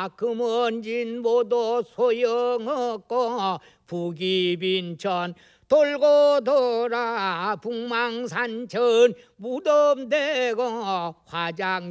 금원진 모두 소용없고 북이빈천 돌고 돌아 북망산천 무덤대고 화장